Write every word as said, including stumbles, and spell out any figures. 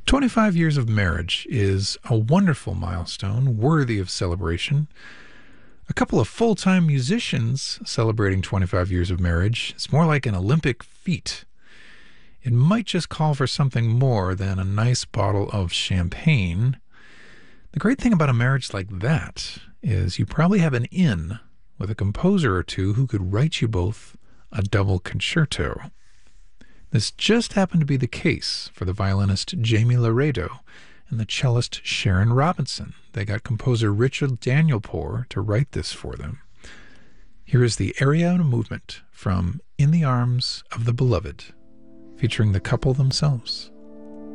twenty-five years of marriage is a wonderful milestone, worthy of celebration. A couple of full-time musicians celebrating twenty-five years of marriage is more like an Olympic feat. It might just call for something more than a nice bottle of champagne. The great thing about a marriage like that is you probably have an in with a composer or two who could write you both a double concerto. This just happened to be the case for the violinist Jamie Laredo and the cellist Sharon Robinson. They got composer Richard Danielpour to write this for them. Here is the Ariana movement from In the Arms of the Beloved, featuring the couple themselves.